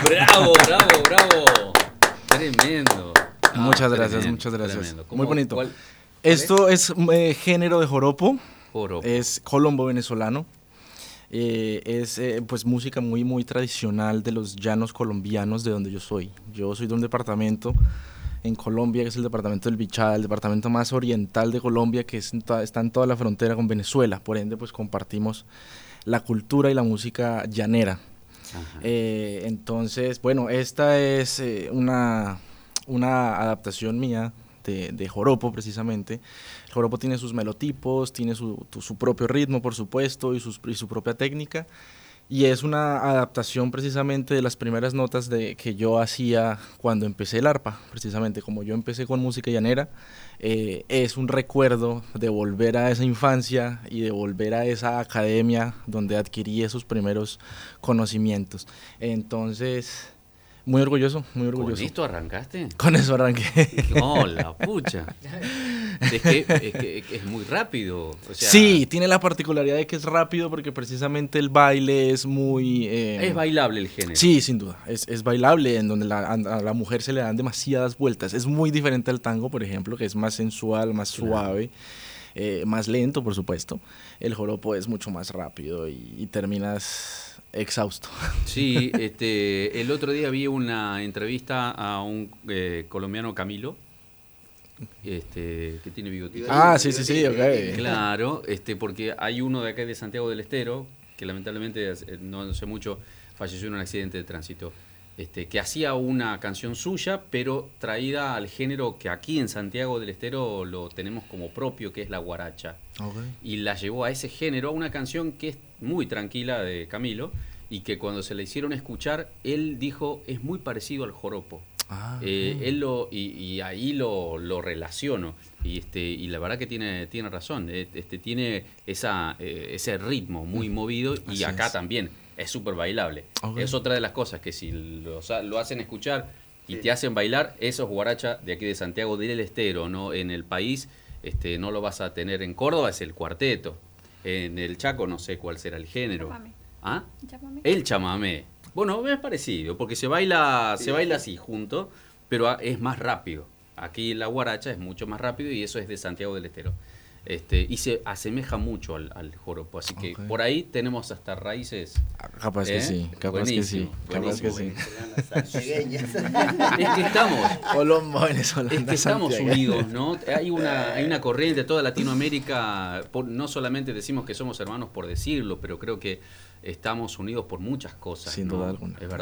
Bravo, bravo, bravo. Tremendo. Muchas gracias, Tremendo, muchas gracias. tremendo. Muy bonito. ¿Cuál Esto es género de joropo, Joropo. es colombo venezolano. Es pues música muy muy tradicional de los llanos colombianos de donde yo soy. Yo soy de un departamento en Colombia que es el departamento del Bichada, el departamento más oriental de Colombia que está en toda la frontera con Venezuela. Por ende pues compartimos la cultura y la música llanera. Entonces bueno, esta es una adaptación mía de joropo precisamente. El joropo tiene sus melotipos, tiene su propio ritmo por supuesto y su propia técnica, y es una adaptación precisamente de las primeras notas que yo hacía cuando empecé el arpa. Precisamente como yo empecé con música llanera, es un recuerdo de volver a esa infancia y de volver a esa academia donde adquirí esos primeros conocimientos. Entonces muy orgulloso, muy orgulloso. ¿Con esto arrancaste? Con eso arranqué. No, la pucha. Es que es muy rápido. O sea, sí, tiene la particularidad de que es rápido porque precisamente el baile es muy... es bailable el género. Sí, sin duda. Es bailable, en donde a la mujer se le dan demasiadas vueltas. Es muy diferente al tango, por ejemplo, que es más sensual, más suave, más lento, por supuesto. El joropo es mucho más rápido y terminas exhausto. Sí, el otro día vi una entrevista a un colombiano, Camilo, que tiene bigotito. Ah, sí, ok. Claro, porque hay uno de acá de Santiago del Estero, que lamentablemente no hace mucho falleció en un accidente de tránsito, que hacía una canción suya, pero traída al género que aquí en Santiago del Estero lo tenemos como propio, que es la guaracha. Okay. Y la llevó a ese género, a una canción que es muy tranquila de Camilo, y que cuando se le hicieron escuchar, él dijo, es muy parecido al joropo. Él y ahí lo relaciono, y la verdad que tiene razón, tiene ese ritmo muy movido, y así acá es. También es súper bailable. Okay. Es otra de las cosas que si lo hacen escuchar y te hacen bailar, eso es guaracha de aquí de Santiago del Estero, ¿no? En el país no lo vas a tener. En Córdoba es el cuarteto, en el Chaco no sé cuál será el género. Chamamé. ¿Ah? Chamamé. El chamamé. Bueno, es parecido, porque se baila así junto, pero es más rápido. Aquí la guaracha es mucho más rápido y eso es de Santiago del Estero. Y se asemeja mucho al joropo, así que por ahí tenemos hasta raíces. Capaz que sí, capaz buenísimo, que sí. Es que estamos Colombo venezolano. Es que estamos unidos, ¿no? Hay una corriente, toda Latinoamérica, no solamente decimos que somos hermanos por decirlo, pero creo que estamos unidos por muchas cosas. Sin ¿no? duda alguna. Es verdad.